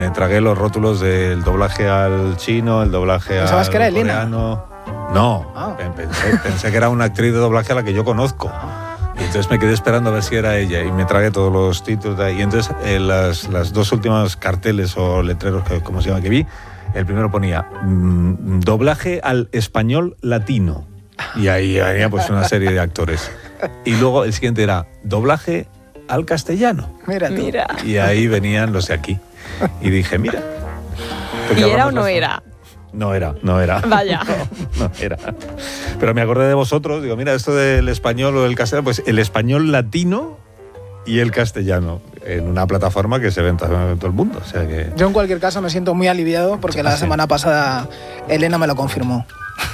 Me tragué los rótulos del doblaje al chino, el doblaje al ¿Pensabas que era coreano? No, pensé que era una actriz de doblaje a la que yo conozco. Y entonces me quedé esperando a ver si era ella y me tragué todos los títulos. Y entonces las dos últimas carteles o letreros, ¿cómo se llama? Que vi, el primero ponía doblaje al español latino. Y ahí venía pues una serie de actores. Y luego el siguiente era doblaje al castellano. Mira. Y ahí venían los de aquí. Y dije, mira. ¿Y era o no era? No era. Vaya. No era. Pero me acordé de vosotros, digo, mira, esto del español o del castellano, pues el español latino y el castellano, en una plataforma que se ve en todo el mundo. O sea que... Yo en cualquier caso me siento muy aliviado porque la semana pasada Elena me lo confirmó.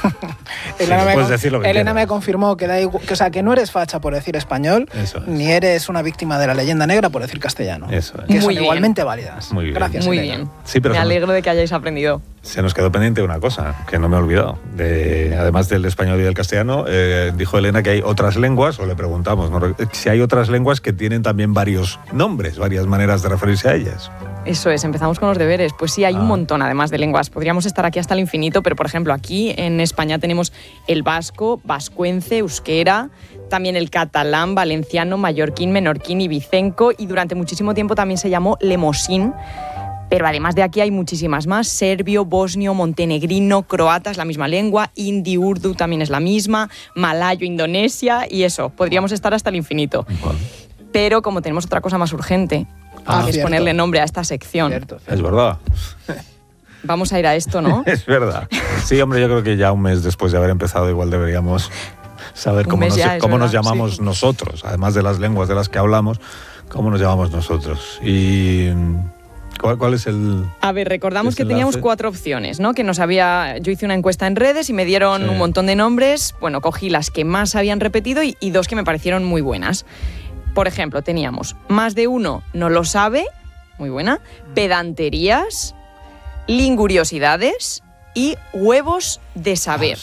Elena me confirmó que da igual, que no eres facha por decir español, ni eres una víctima de la leyenda negra por decir castellano. Eso es. Que son igualmente válidas. Muy bien. Gracias, muy Elena. bien. Sí, pero me alegro de que hayáis aprendido. Se nos quedó pendiente una cosa, que no me he olvidado. Además del español y del castellano, dijo Elena que hay otras lenguas, o le preguntamos, ¿no?, si hay otras lenguas que tienen también varios nombres, varias maneras de referirse a ellas. Eso es, empezamos con los deberes. Pues sí, hay un montón además de lenguas. Podríamos estar aquí hasta el infinito, pero por ejemplo aquí en España tenemos el vasco, vascuence, euskera, también el catalán, valenciano, mallorquín, menorquín y vicenco, y durante muchísimo tiempo también se llamó lemosín. Pero además de aquí hay muchísimas más: serbio, bosnio, montenegrino, croata es la misma lengua, hindi, urdu también es la misma, malayo, indonesia, y eso, podríamos estar hasta el infinito. Pero como tenemos otra cosa más urgente, que es ponerle nombre a esta sección. Cierto. Es verdad. Vamos a ir a esto, ¿no? Es verdad. Sí, hombre, yo creo que ya un mes después de haber empezado igual deberíamos saber cómo nos llamamos nosotros, además de las lenguas de las que hablamos, cómo nos llamamos nosotros. Y... ¿Cuál es el...? A ver, recordamos que teníamos 4 opciones, ¿no? Yo hice una encuesta en redes y me dieron un montón de nombres. Bueno, cogí las que más habían repetido y 2 que me parecieron muy buenas. Por ejemplo, teníamos más de uno no lo sabe, muy buena, pedanterías, linguriosidades y huevos de saber.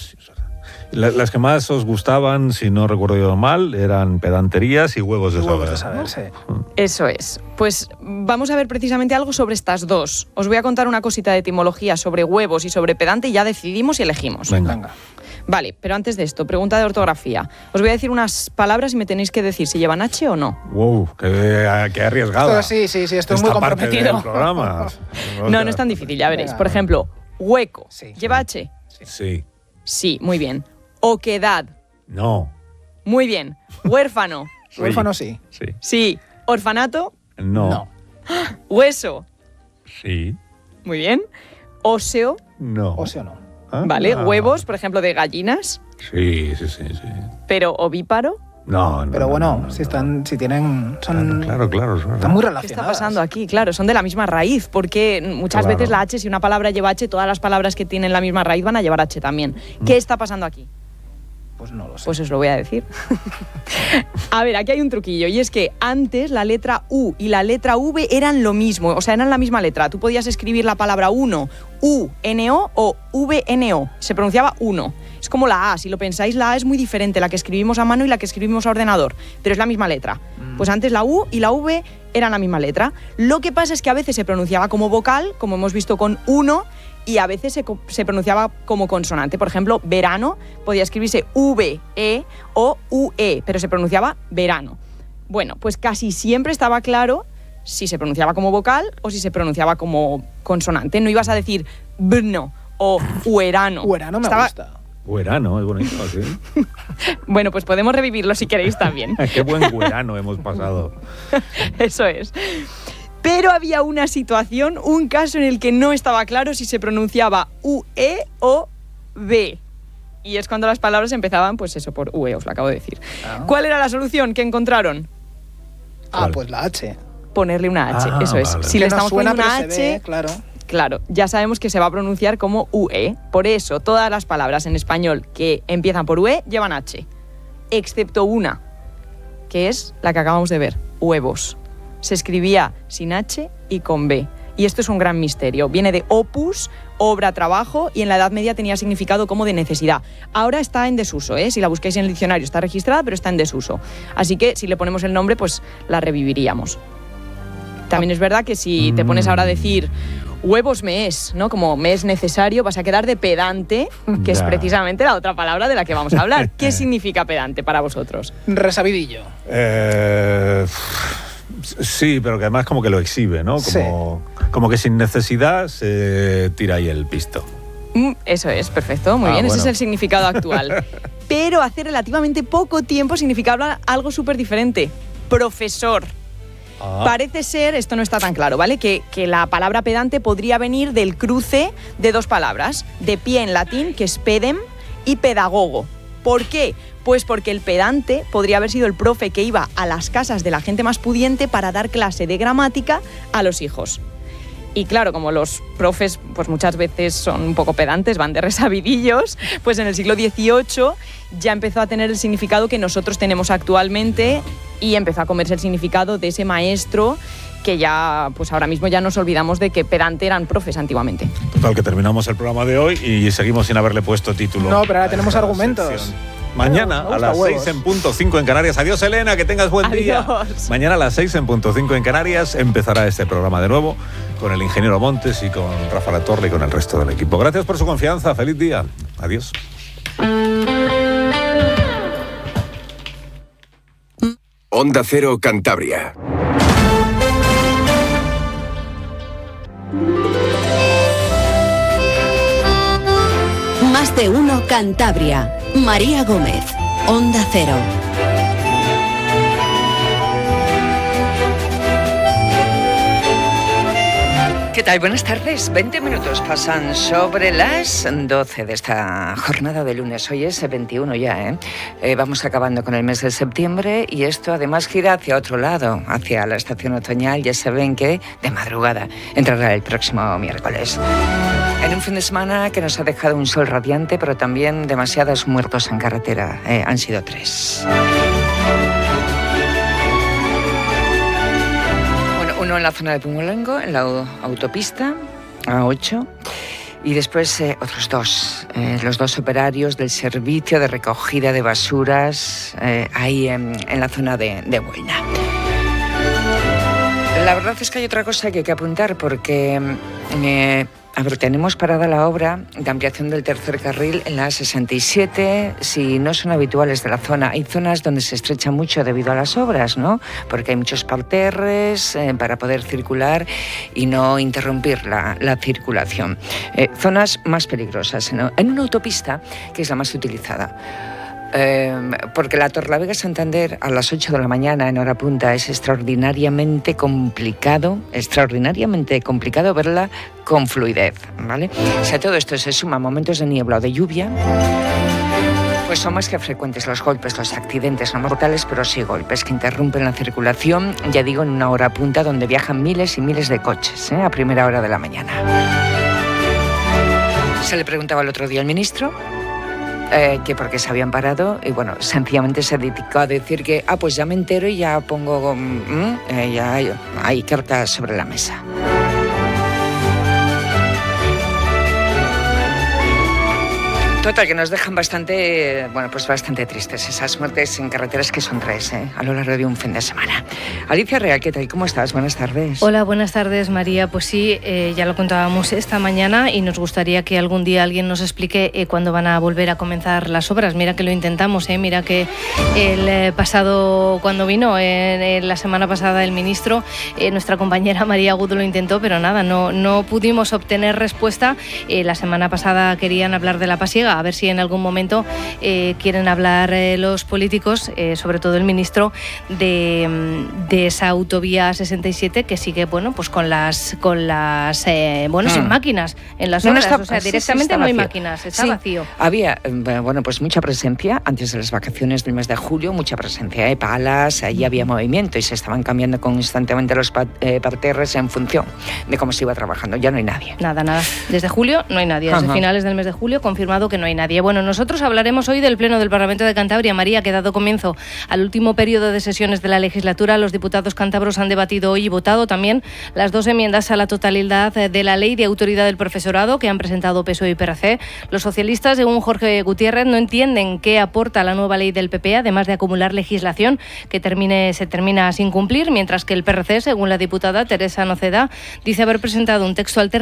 Las que más os gustaban, si no recuerdo yo mal, eran pedanterías y huevos de saber. Sí. Eso es. Pues vamos a ver precisamente algo sobre estas 2. Os voy a contar una cosita de etimología sobre huevos y sobre pedante y ya decidimos y elegimos. Venga. Vale, pero antes de esto, pregunta de ortografía. Os voy a decir unas palabras y me tenéis que decir si llevan H o no. ¡Wow! ¡Qué arriesgada! Sí, estoy muy comprometido. Del programa. No es tan difícil, ya veréis. Por ejemplo, hueco. ¿Lleva H? Sí. Sí, muy bien. Oquedad. No. Muy bien. Huérfano. Sí. Huérfano sí. Sí. Orfanato. No. Hueso. Sí. Muy bien. Óseo. No. Óseo no. Vale. Huevos, por ejemplo, de gallinas. Sí. Pero ovíparo. No. Pero bueno, si tienen... Claro. Están muy relacionadas. ¿Qué está pasando aquí? Claro, son de la misma raíz, porque muchas veces la H, si una palabra lleva H, todas las palabras que tienen la misma raíz van a llevar H también. ¿Qué está pasando aquí? Pues no lo sé. Pues os lo voy a decir. A ver, aquí hay un truquillo, y es que antes la letra U y la letra V eran lo mismo, o sea, eran la misma letra. Tú podías escribir la palabra uno, U-N-O o V-N-O. Se pronunciaba uno. Es como la A, si lo pensáis, la A es muy diferente, la que escribimos a mano y la que escribimos a ordenador, pero es la misma letra. Pues antes la U y la V eran la misma letra. Lo que pasa es que a veces se pronunciaba como vocal, como hemos visto con uno, y a veces se pronunciaba como consonante. Por ejemplo, verano podía escribirse V-E o U-E, pero se pronunciaba verano. Bueno, pues casi siempre estaba claro si se pronunciaba como vocal o si se pronunciaba como consonante. No ibas a decir bno o uerano. Uerano me gusta. Uerano, es bonito, sí. Bueno, pues podemos revivirlo si queréis también. Qué buen uerano hemos pasado. Eso es. Pero había una situación, un caso en el que no estaba claro si se pronunciaba UE o B. Y es cuando las palabras empezaban, pues eso, por UE, os lo acabo de decir. ¿Cuál era la solución que encontraron? Pues la H. Ponerle una H, eso es. Vale. Si le estamos poniendo una H, claro, ya sabemos que se va a pronunciar como UE. Por eso, todas las palabras en español que empiezan por UE llevan H. Excepto una, que es la que acabamos de ver, huevos. Se escribía sin H y con B. Y esto es un gran misterio. Viene de opus, obra, trabajo, y en la Edad Media tenía significado como de necesidad. Ahora está en desuso, ¿eh? Si la buscáis en el diccionario está registrada, pero está en desuso. Así que si le ponemos el nombre, pues la reviviríamos. También es verdad que si te pones ahora a decir huevos me es, ¿no? Como me es necesario, vas a quedar de pedante, que es precisamente la otra palabra de la que vamos a hablar. ¿Qué significa pedante para vosotros? Resabidillo. Sí, pero que además como que lo exhibe, ¿no? Como que sin necesidad se tira ahí el pisto. Eso es, perfecto, muy bien, bueno. Ese es el significado actual. Pero hace relativamente poco tiempo significaba algo súper diferente. Profesor. Parece ser, esto no está tan claro, ¿vale? Que la palabra pedante podría venir del cruce de dos palabras, de pie en latín, que es pedem, y pedagogo. ¿Por qué? Pues porque el pedante podría haber sido el profe que iba a las casas de la gente más pudiente para dar clase de gramática a los hijos. Y claro, como los profes pues muchas veces son un poco pedantes, van de resabidillos, pues en el siglo XVIII ya empezó a tener el significado que nosotros tenemos actualmente y empezó a comerse el significado de ese maestro que ya, pues ahora mismo ya nos olvidamos de que pedante eran profes antiguamente. Total, que terminamos el programa de hoy y seguimos sin haberle puesto título. No, pero ahora tenemos argumentos. Sección. Mañana a las 6 en punto 5 en Canarias. Adiós, Elena, que tengas buen día. Mañana a las 6 en punto 5 en Canarias empezará este programa de nuevo con el ingeniero Montes y con Rafa Latorre y con el resto del equipo. Gracias por su confianza. Feliz día. Adiós. Onda Cero Cantabria. Más de uno Cantabria. María Gómez, Onda Cero. ¿Qué tal? Buenas tardes. 20 minutos pasan sobre las 12 de esta jornada de lunes. Hoy es 21 ya, vamos acabando con el mes de septiembre y esto además gira hacia otro lado, hacia la estación otoñal. Ya saben que de madrugada entrará el próximo miércoles. En un fin de semana que nos ha dejado un sol radiante, pero también demasiados muertos en carretera. Han sido 3. Uno en la zona de Pumalengo, en la autopista A8, y después otros dos, los dos operarios del servicio de recogida de basuras ahí en la zona de Buelna. La verdad es que hay otra cosa que hay que apuntar porque... tenemos parada la obra de ampliación del tercer carril en la A67. Si no son habituales de la zona, hay zonas donde se estrecha mucho debido a las obras, ¿no? Porque hay muchos parterres para poder circular y no interrumpir la circulación. Zonas más peligrosas en una autopista que es la más utilizada. Porque la Torlavega-Santander a las 8 de la mañana en hora punta es extraordinariamente complicado verla con fluidez, ¿vale? Si a todo esto se suma momentos de niebla o de lluvia, pues son más que frecuentes los golpes, los accidentes, no mortales, pero sí golpes que interrumpen la circulación, ya digo, en una hora punta donde viajan miles y miles de coches, a primera hora de la mañana. Se le preguntaba el otro día al ministro que por qué se habían parado y bueno, sencillamente se dedicó a decir que pues ya me entero y ya pongo ya hay cartas sobre la mesa. Total, que nos dejan bastante tristes esas muertes en carreteras que son 3 a lo largo de un fin de semana. Alicia Real, ¿qué tal? ¿Cómo estás? Buenas tardes. Hola, buenas tardes, María. Pues sí, ya lo contábamos esta mañana y nos gustaría que algún día alguien nos explique cuándo van a volver a comenzar las obras. Mira que lo intentamos, mira que el pasado, cuando vino la semana pasada el ministro, nuestra compañera María Agudo lo intentó, pero nada, no pudimos obtener respuesta. La semana pasada querían hablar de la pasiega, a ver si en algún momento quieren hablar los políticos, sobre todo el ministro, de esa autovía 67 que sigue, pues con las sin máquinas en las obras, o sea, directamente no hay máquinas, está vacío. Había, pues mucha presencia antes de las vacaciones del mes de julio, mucha presencia de palas, allí había movimiento y se estaban cambiando constantemente los parterres en función de cómo se iba trabajando. Ya no hay nadie. Nada. Desde julio no hay nadie. Desde finales del mes de julio confirmado que no no hay nadie. Bueno, nosotros hablaremos hoy del Pleno del Parlamento de Cantabria. María, que ha dado comienzo al último periodo de sesiones de la legislatura. Los diputados cántabros han debatido hoy y votado también las 2 enmiendas a la totalidad de la Ley de Autoridad del Profesorado que han presentado PSOE y PRC. Los socialistas, según Jorge Gutiérrez, no entienden qué aporta la nueva ley del PP, además de acumular legislación que se termina sin cumplir, mientras que el PRC, según la diputada Teresa Noceda, dice haber presentado un texto alternativo